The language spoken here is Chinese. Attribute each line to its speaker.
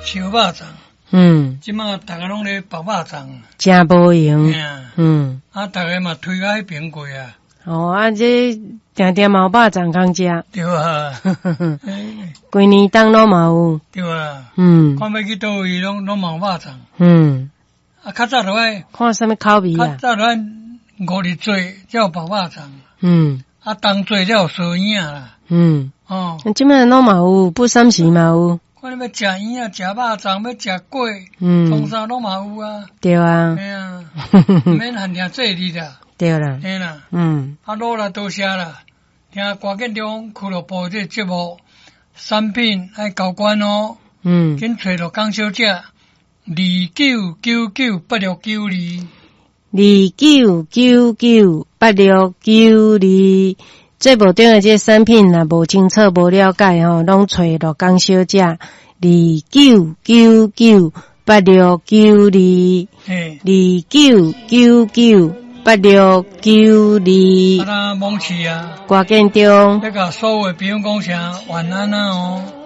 Speaker 1: 烧肉粽。即马大家拢咧包肉粽，
Speaker 2: 真无用。
Speaker 1: 大家嘛推到迄边过啊。
Speaker 2: 这定定嘛有肉粽通食。
Speaker 1: 对啊。
Speaker 2: 规年当拢嘛有。
Speaker 1: 对啊。看要去倒位拢嘛有肉粽。较早就爱
Speaker 2: 看什么口味啊？
Speaker 1: 较早就爱5日做才有包肉粽。冬做才有烧影啦。
Speaker 2: 即摆拢嘛有，不三时嘛有。
Speaker 1: 看你要食圆啊，食肉粽，要食粿，从啥拢嘛有啊。
Speaker 2: 对啊。
Speaker 1: 嘿啊，毋免限定做日啦。
Speaker 2: 对啦。
Speaker 1: 嘿啦。好啦，多谢啦。听关键中俱乐部这节目，产品爱交关哦。紧找着江小姐29998692。
Speaker 2: 29998692。这部顶的这产品若无清楚无了解拢找罗江小姐29998692。29998692。
Speaker 1: 啊，蒙起啊！
Speaker 2: 挂件中，
Speaker 1: 要甲所有的朋友讲声晚安啊哦。